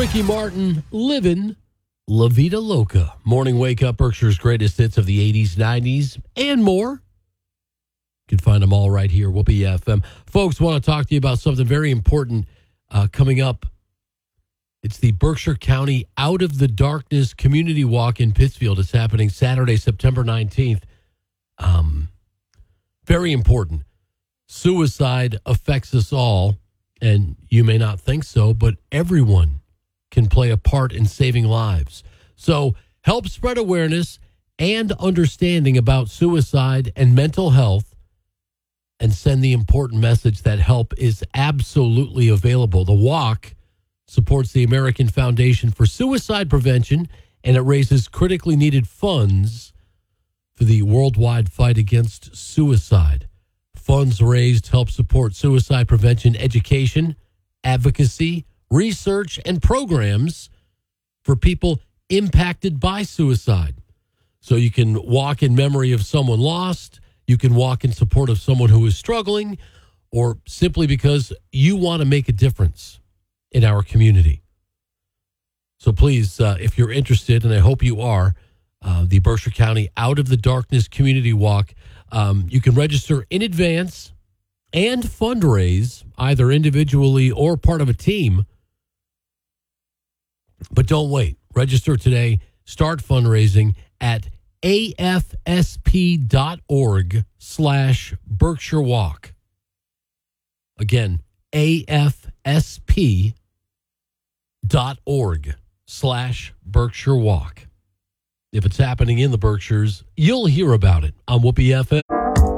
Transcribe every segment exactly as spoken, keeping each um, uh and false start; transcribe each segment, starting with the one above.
Ricky Martin, living La Vida Loca. Morning Wake Up, Berkshire's greatest hits of the eighties, nineties, and more. You can find them all right here, Whoopee F M. Folks, want to talk to you about something very important uh, coming up. It's the Berkshire County Out of the Darkness Community Walk in Pittsfield. It's happening Saturday, September nineteenth. Um, very important. Suicide affects us all, and you may not think so, but everyone can play a part in saving lives. So help spread awareness and understanding about suicide and mental health, and send the important message that help is absolutely available. The walk supports the American Foundation for Suicide Prevention, and it raises critically needed funds for the worldwide fight against suicide. Funds raised help support suicide prevention education, advocacy, research, and programs for people impacted by suicide. So you can walk in memory of someone lost, you can walk in support of someone who is struggling, or simply because you want to make a difference in our community. So please, uh, if you're interested, and I hope you are, uh, the Berkshire County Out of the Darkness Community Walk, um, you can register in advance and fundraise either individually or part of a team. But don't wait. Register today. Start fundraising at afsp.org slash Berkshire Walk. Again, afsp.org slash Berkshire Walk. If it's happening in the Berkshires, you'll hear about it on Whoopee F M.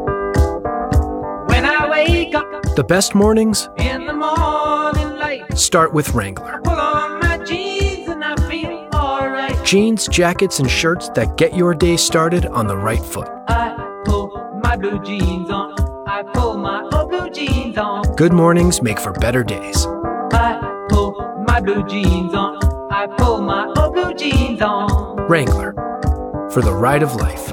When I wake up, the best mornings in the morning light, start with Wrangler. pull on my jeans and I feel alright. Jeans, jackets, and shirts that get your day started on the right foot. I pull my blue jeans on. I pull my old blue jeans on. Good mornings make for better days. I pull my blue jeans on. I pull my old blue jeans on. Wrangler, for the ride of life.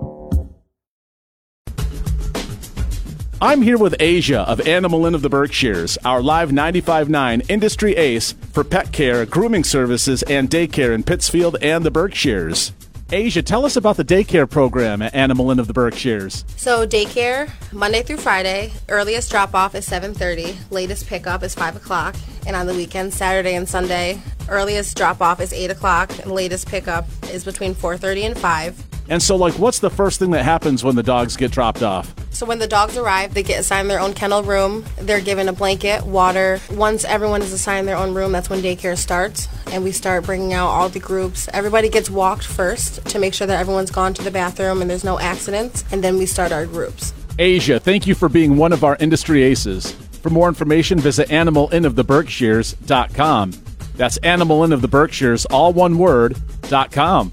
I'm here with Asia of Animal Inn of the Berkshires, our live ninety-five point nine industry ace for pet care, grooming services, and daycare in Pittsfield and the Berkshires. Asia, tell us about the daycare program at Animal Inn of the Berkshires. So daycare, Monday through Friday, earliest drop-off is seven thirty, latest pickup is five o'clock, and on the weekends, Saturday and Sunday, earliest drop-off is eight o'clock, and latest pickup is between four thirty and five. And so, like, what's the first thing that happens when the dogs get dropped off? So when the dogs arrive, they get assigned their own kennel room. They're given a blanket, water. Once everyone is assigned their own room, that's when daycare starts, and we start bringing out all the groups. Everybody gets walked first to make sure that everyone's gone to the bathroom and there's no accidents, and then we start our groups. Asia, thank you for being one of our industry aces. For more information, visit animal inn of the berkshires dot com. That's Animal Inn of the Berkshires, all one word, dot com.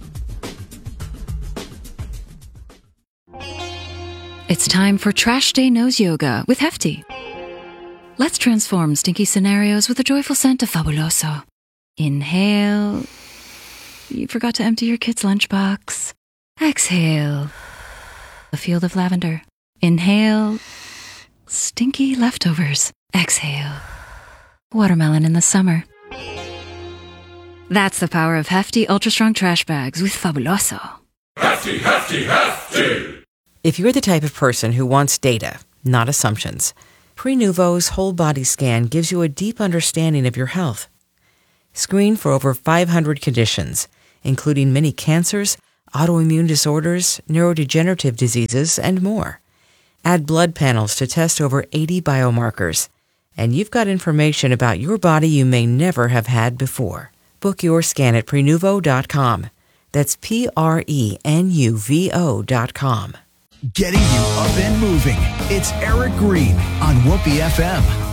It's time for Trash Day Nose Yoga with Hefty. Let's transform stinky scenarios with the joyful scent of Fabuloso. Inhale. You forgot to empty your kid's lunchbox. Exhale. A field of lavender. Inhale. Stinky leftovers. Exhale. Watermelon in the summer. That's the power of Hefty Ultra Strong Trash Bags with Fabuloso. Hefty, hefty, hefty! If you're the type of person who wants data, not assumptions, Prenuvo's whole body scan gives you a deep understanding of your health. Screen for over five hundred conditions, including many cancers, autoimmune disorders, neurodegenerative diseases, and more. Add blood panels to test over eighty biomarkers, and you've got information about your body you may never have had before. Book your scan at Prenuvo dot com. That's P R E N U V O dot com. Getting you up and moving. It's Eric Green on Whoopee F M.